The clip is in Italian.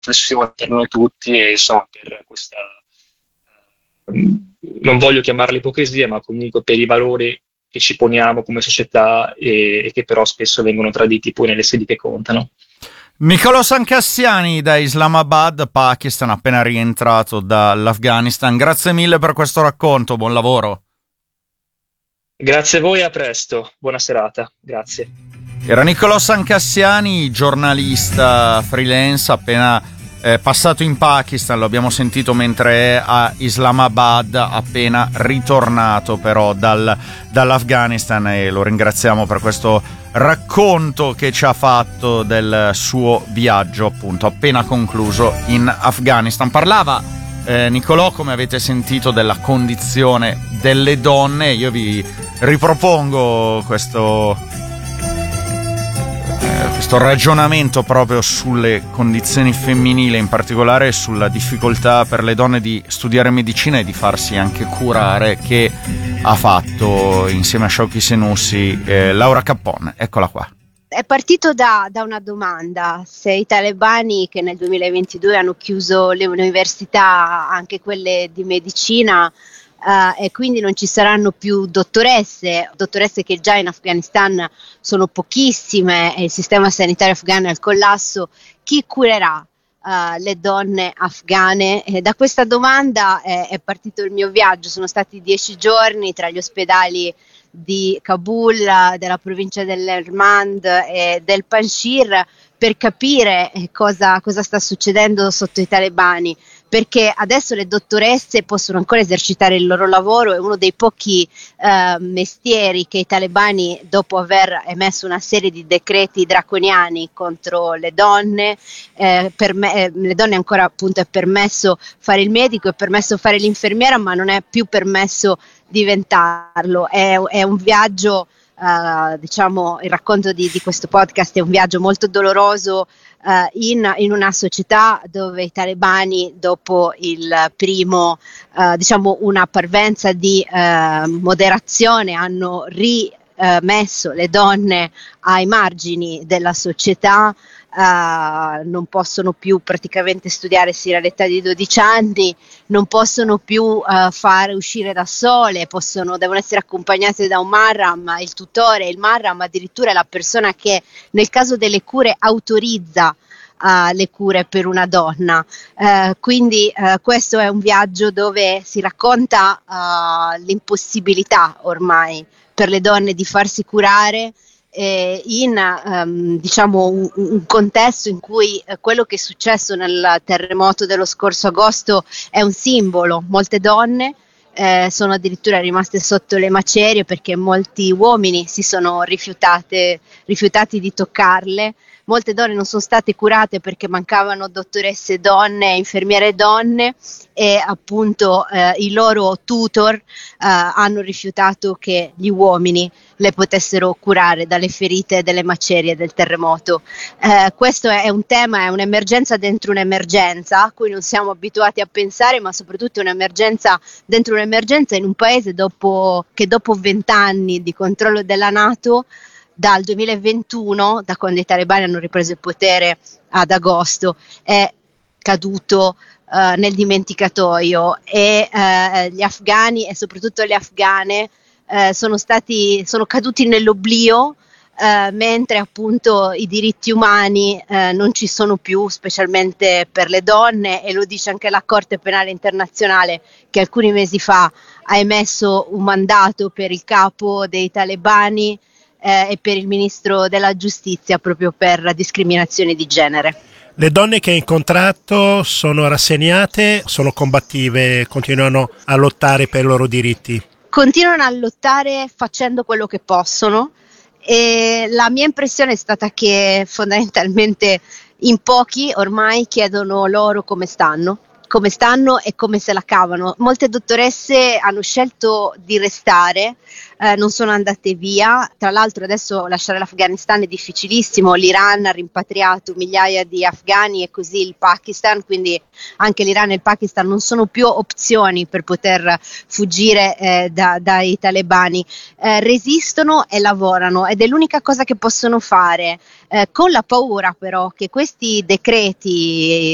riflessione per noi tutti e insomma per questa, non voglio chiamarla ipocrisia, ma comunque per i valori che ci poniamo come società e che però spesso vengono traditi poi nelle sedi che contano. Nicolò Sancassiani da Islamabad, Pakistan, appena rientrato dall'Afghanistan. Grazie mille per questo racconto, buon lavoro. Grazie a voi, a presto, buona serata, grazie. Era Nicolò Sancassiani, giornalista freelance, appena passato in Pakistan, lo abbiamo sentito mentre è a Islamabad, appena ritornato però dall'Afghanistan, e lo ringraziamo per questo racconto che ci ha fatto del suo viaggio appunto appena concluso in Afghanistan. Parlava Nicolò, come avete sentito, della condizione delle donne. Io vi ripropongo questo ragionamento proprio sulle condizioni femminili, in particolare sulla difficoltà per le donne di studiare medicina e di farsi anche curare, che ha fatto insieme a Shauki Senussi Laura Cappon. Eccola qua. È partito da una domanda: se i talebani, che nel 2022 hanno chiuso le università, anche quelle di medicina, e quindi non ci saranno più dottoresse che già in Afghanistan sono pochissime e il sistema sanitario afghano è al collasso, chi curerà le donne afghane? Da questa domanda è partito il mio viaggio. Sono stati 10 giorni tra gli ospedali di Kabul, della provincia dell'Helmand e del Panjshir, per capire cosa sta succedendo sotto i talebani, perché adesso le dottoresse possono ancora esercitare il loro lavoro. È uno dei pochi mestieri che i talebani, dopo aver emesso una serie di decreti draconiani contro le donne, le donne ancora appunto è permesso fare il medico, è permesso fare l'infermiera, ma non è più permesso diventarlo. È un viaggio, diciamo, il racconto di questo podcast è un viaggio molto doloroso in una società dove i talebani, dopo il primo, diciamo, una parvenza di moderazione, hanno rimesso le donne ai margini della società. Non possono più praticamente studiare sino all'età di 12 anni, non possono più fare uscire da sole, devono essere accompagnate da un mahram. Il tutore, il mahram addirittura è la persona che nel caso delle cure autorizza le cure per una donna. Quindi questo è un viaggio dove si racconta l'impossibilità ormai per le donne di farsi curare, in diciamo un contesto in cui quello che è successo nel terremoto dello scorso agosto è un simbolo. Molte donne sono addirittura rimaste sotto le macerie perché molti uomini si sono rifiutati di toccarle. Molte donne non sono state curate perché mancavano dottoresse donne, infermiere donne, e appunto i loro tutor hanno rifiutato che gli uomini le potessero curare dalle ferite delle macerie del terremoto. Questo è un tema, è un'emergenza dentro un'emergenza a cui non siamo abituati a pensare, ma soprattutto un'emergenza dentro un'emergenza in un paese che dopo 20 anni di controllo della NATO, dal 2021, da quando i talebani hanno ripreso il potere ad agosto, è caduto nel dimenticatoio, e gli afghani e soprattutto le afghane sono caduti nell'oblio, mentre appunto i diritti umani non ci sono più, specialmente per le donne, e lo dice anche la Corte Penale Internazionale, che alcuni mesi fa ha emesso un mandato per il capo dei talebani e per il ministro della giustizia, proprio per discriminazione di genere. Le donne che hai incontrato sono rassegnate, sono combattive, continuano a lottare per i loro diritti? Continuano a lottare facendo quello che possono, e la mia impressione è stata che fondamentalmente in pochi ormai chiedono loro come stanno e come se la cavano. Molte dottoresse hanno scelto di restare, non sono andate via. Tra l'altro adesso lasciare l'Afghanistan è difficilissimo, l'Iran ha rimpatriato migliaia di afghani e così il Pakistan, quindi anche l'Iran e il Pakistan non sono più opzioni per poter fuggire dai talebani. Resistono e lavorano, ed è l'unica cosa che possono fare, con la paura però che questi decreti